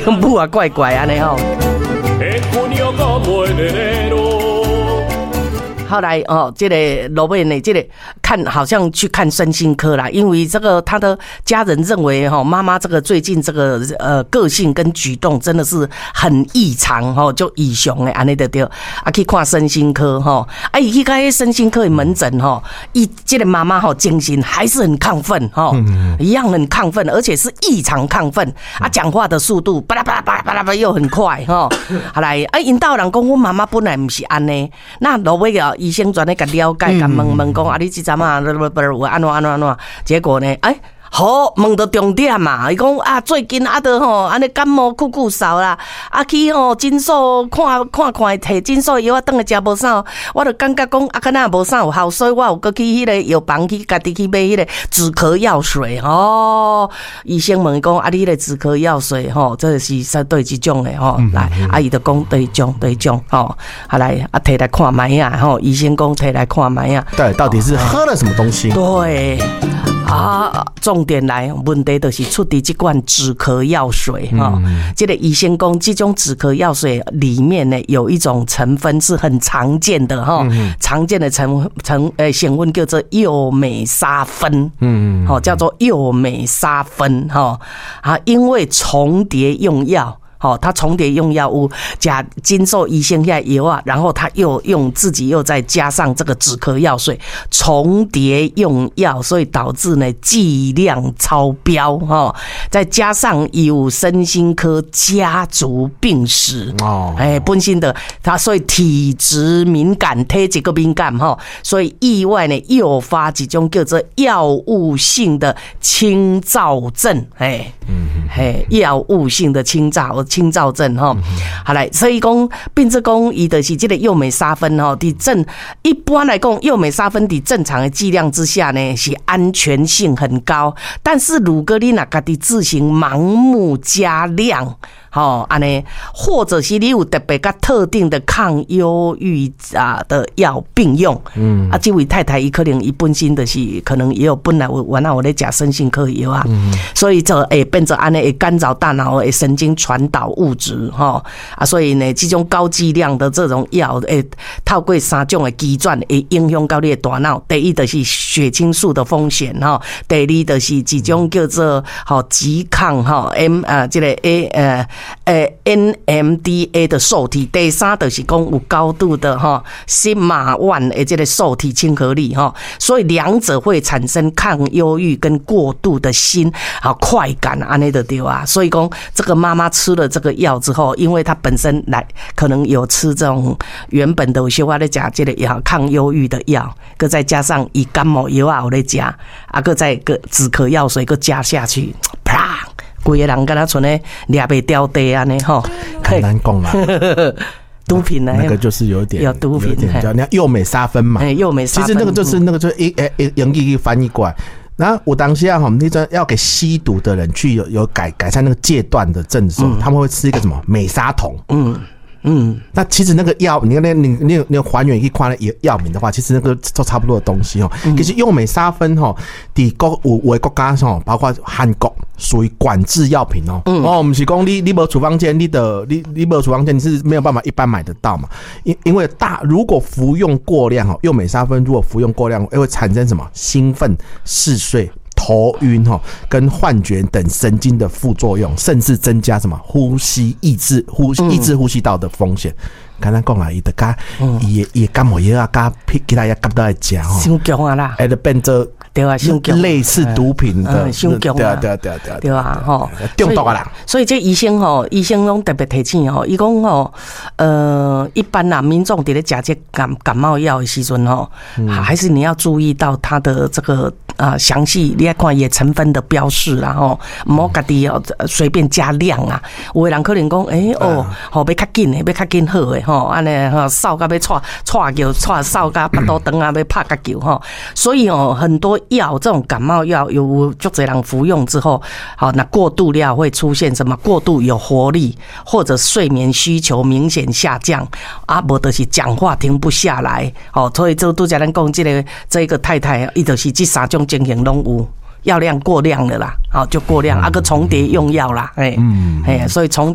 母啊怪怪安尼吼。后来这个罗贝呢，这个好像去看身心科啦，因为这个他的家人认为妈妈这个最近这个个性跟举动真的是很异常就异常的安尼就对，啊去看身心科啊伊去看身心科的门诊伊这个妈妈精神还是很亢奋一样很亢奋，而且是异常亢奋啊，讲话的速度巴拉巴拉巴拉巴拉巴拉又很快后来引导人讲我妈妈本来不是安尼，那罗贝啊医生专咧甲了解，甲问讲啊，你这阵啊，有安怎？结果呢，好，问到重点嘛，伊讲啊，最近安尼感冒酷嗽啦，去诊所看，摕诊所药倒来食无啥，我就感觉讲敢若无啥有效，所以我有搁去迄个药房去家己去买迄个止咳药水医生问伊讲你迄个止咳药水这是相对这种的来，伊就讲对一种后来摕来看卖啊医生讲摕来看卖啊， 对，到底是喝了什么东西？ 对重点来，问题就是出伫这罐止咳药水这个医生讲，这种止咳药水里面呢有一种成分是很常见的常见的成分叫做右美沙芬，叫做右美沙芬因为重叠用药。他重叠用药物，加经受医生下药啊，然后他又自己又再加上这个止咳药水，重叠用药，所以导致呢剂量超标再加上有身心科家族病史本身的他所以体质敏感，体质个敏感所以意外呢诱发几种叫做药物性的轻躁症，药物性的轻躁症好来，所以讲变成讲伊就是这个右美沙芬一般来讲右美沙芬伫正常的剂量之下呢是安全性很高，但是如果你若家己自行盲目加量安尼，或者是你有特别甲特定的抗忧郁的药并用，这位太太伊可能伊本身就是可能也有本来原来有咧食身心科药所以这会变成安尼会干扰大脑的神经传导物质所以呢，这种高剂量的这种药会透过三种的机转会影响到你的大脑。第一就是血清素的风险第二就是一种叫做急抗这个NMDA 的受体，第三就是讲有高度的新马1的这个受体亲和力所以两者会产生抗忧郁跟过度的心快感安尼就对啊。所以讲这个妈妈吃了这个药之后，因为她本身可能有吃这种原本的有些话在讲这个药抗忧郁的药，搁再加上以感冒药有在加搁再个止咳药水搁加下去，啪！规个人敢若像咧抓袂掉地安尼很难讲啦。 毒品那个就是有点毒品， 叫右美沙芬嘛。 右美沙芬， 其实那个就是英语翻译过来。然后我当下那种要给吸毒的人去有改善那个戒断的症状，他们会吃一个什么美沙酮。那其实那个药，你还原去看药名的话，其实那个都差不多的东西其实右美沙芬在有的国家包括韩国属于管制药品不是说你没处方间，你没处方间你是没有办法一般买得到嘛。因为如果服用过量右美沙芬如果服用过量会产生什么兴奋、嗜睡、头晕跟幻觉等神经的副作用，甚至增加什么抑制呼吸道的风险。刚才讲啦，伊的也感冒药加其他药夹到来食伤强啊啦， 就变做对啊， 类似毒品的， 对啊， 中毒啊啦。 所以这医生拢特别提醒伊讲一般啦，民众伫咧食这感冒药的时阵还是你要注意到它的这个详细，你要看也成分的标示啦唔好家己随便加量啊。有的人可能讲要较紧的，要较紧好的安尼扫到要踹球，扫到巴肚肠要拍甲球所以很多药这种感冒药有足侪人服用之后，那过度了会出现什么？过度有活力，或者睡眠需求明显下降无就是讲话停不下来所以这拄则咱讲这个太太，伊就是这三种情形拢有。药量过量了啦，就过量，个重叠用药啦，所以重